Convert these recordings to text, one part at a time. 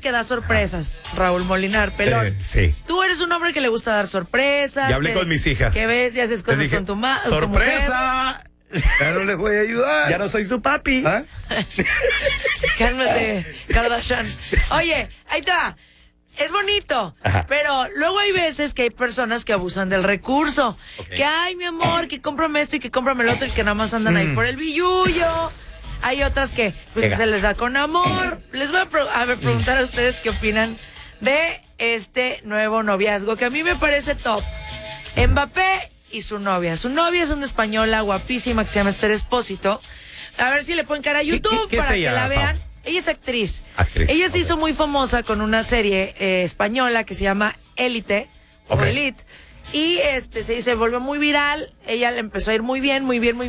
que da sorpresas, Raúl Molinar, pelón. Sí. Tú eres un hombre que le gusta dar sorpresas. Ya hablé con mis hijas. Que ves y haces cosas con tu mujer. ¡Sorpresa! Ya no les voy a ayudar. Ya no soy su papi. ¿Ah? Cálmate, Kardashian. Oye, ahí está. Es bonito, pero luego hay veces que hay personas que abusan del recurso. Okay. Que, ay, mi amor, que cómprame esto y que cómprame el otro y que nada más andan ahí por el billullo. Hay otras que pues se les da con amor. Les voy a preguntar a ustedes qué opinan de este nuevo noviazgo, que a mí me parece top. Mbappé y su novia. Su novia es una española guapísima que se llama Esther Espósito. A ver si le ponen cara a YouTube ¿Qué para que la vean. Ella es actriz. Ella se hizo muy famosa con una serie española que se llama Élite o Elite. Y se volvió muy viral. Ella le empezó a ir muy bien,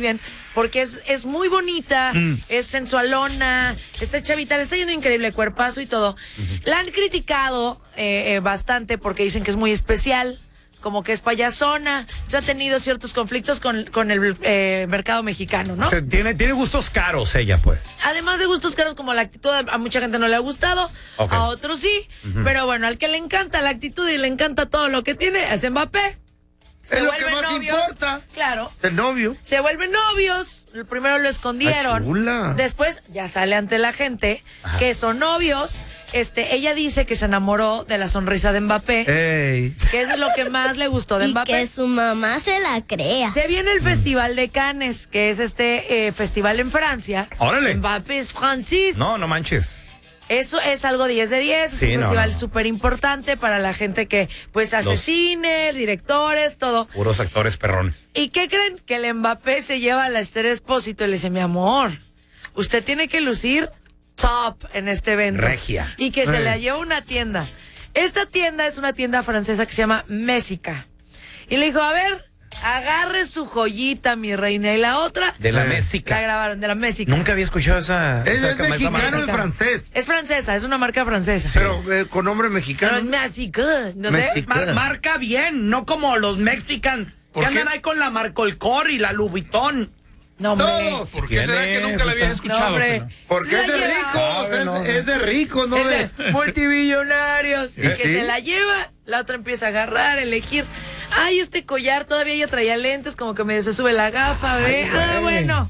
porque es muy bonita, es sensualona, está chavita, le está yendo increíble, cuerpazo y todo. La han criticado bastante porque dicen que es muy especial, como que es payasona. Se ha tenido ciertos conflictos con el mercado mexicano, ¿no? O sea, tiene gustos caros ella, pues. Además de gustos caros, como la actitud, a mucha gente no le ha gustado, a otros sí. Pero bueno, al que le encanta la actitud y le encanta todo lo que tiene es Mbappé. Es lo que más importa. Claro. El novio. Se vuelven novios. Primero lo escondieron. Después ya sale ante la gente que son novios. Ella dice que se enamoró de la sonrisa de Mbappé. Ey. Que es lo que más le gustó de Mbappé. Y que su mamá se la crea. Se viene el Festival de Cannes, que es festival en Francia. ¡Órale! Mbappé es francés. No manches. Eso es algo 10 de 10, sí, es un festival súper importante para la gente que pues hace cine, directores, todo. Puros actores perrones. ¿Y qué creen? Que el Mbappé se lleva a la Esther Espósito y le dice, mi amor, usted tiene que lucir top en este evento. Regia. Y que se la lleva a una tienda. Esta tienda es una tienda francesa que se llama Messica. Y le dijo, a ver, agarre su joyita, mi reina. Y la otra... De la Messica. La grabaron, de la Messica. Nunca había escuchado esa... ¿Es mexicano o francés? Es francesa, es una marca francesa. Pero con nombre mexicano. Pero es Messica, no sé. Marca bien, no como los mexicanos que andan ahí con la Marcolcor y la Louboutin. No, hombre. ¿Por qué será que nunca la habían escuchado? No, hombre. Porque es de ricos, es de ricos, no de... multimillonarios. Y que se la lleva, la otra empieza a agarrar, elegir. Ay, este collar, todavía ella traía lentes, como que medio se sube la gafa, ¿ve? Bueno.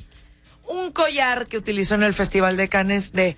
Un collar que utilizó en el Festival de Cannes de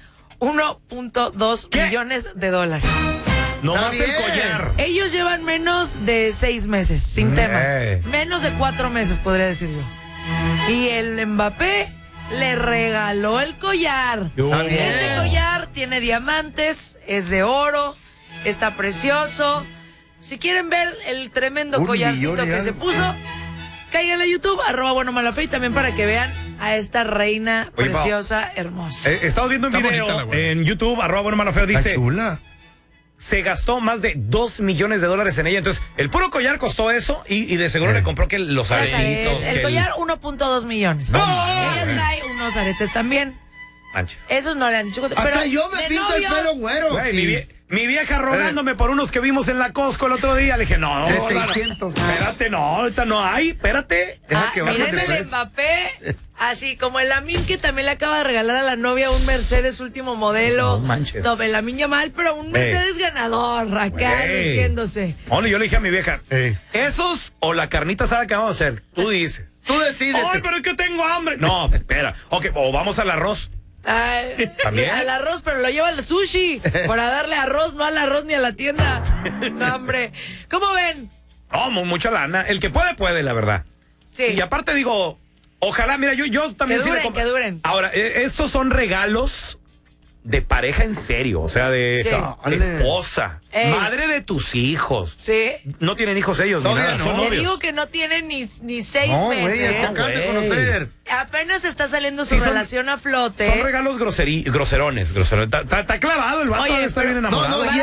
1.2 millones de dólares. No más el collar. Ellos llevan menos de 6 meses, sin tema. Menos de 4 meses, podría decir yo. Y el Mbappé le regaló el collar. Este collar tiene diamantes, es de oro, está precioso. Si quieren ver el tremendo collarcito que se puso, caigan a YouTube, @buenomalafé, y también para que vean a esta reina preciosa, hermosa. Estamos viendo un video en YouTube, @buenomalafé, dice... chula. Se gastó más de $2 millones en ella. Entonces, el puro collar costó eso y de seguro le compró que los aretitos. El collar, 1.2 millones. Ella trae unos aretes también. Manches. Esos no le han dicho. Hasta yo me pinto el pelo güero. Güey, mi vieja rogándome por unos que vimos en la Costco el otro día. Le dije, no, de 600. Espérate, no, ahorita no hay, espérate. Miren el Mbappé, así como el Lamine, que también le acaba de regalar a la novia un Mercedes último modelo. No manches. No, el Lamine Yamal, pero un Mercedes ganador, acá luciéndose. Bueno, yo le dije a mi vieja, ¿esos o la carnita asada que vamos a hacer? Tú dices. Tú decides. Ay, pero es que tengo hambre. No, espera. Ok, o vamos al arroz. ¿También? Al arroz, pero lo lleva al sushi para darle arroz, no al arroz ni a la tienda. No, hombre. ¿Cómo ven? No, mucha lana. El que puede, la verdad. Sí. Y aparte digo, ojalá, mira, yo también... Que duren. Ahora, estos son regalos de pareja en serio, o sea, de esposa, madre de tus hijos. Sí. No tienen hijos ellos, ni nada, son novios. Te digo que no tienen ni 6 meses. De conocer. Apenas está saliendo su relación a flote. Son regalos groserones. Está clavado el vato. Oye, está bien enamorado. No, y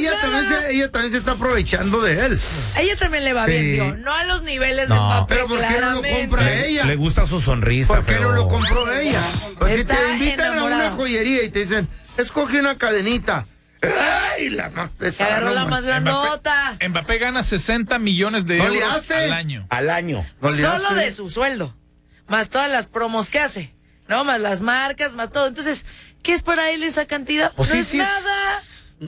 ella también se está aprovechando de él. Ella también le va bien, no a los niveles de Mbappé. Pero ¿por qué no lo compra ella? Le gusta su sonrisa. ¿Por qué no lo compró ella? Porque está te invitan enamorada. a una joyería y te dicen, escoge una cadenita. ¡Ay, la más pesada! Se agarró la más grandota. Mbappé gana 60 millones de euros al año. Al año. Solo de su sueldo. Más todas las promos que hace. ¿No? Más las marcas, más todo. Entonces, ¿qué es para él esa cantidad? Pues no es nada.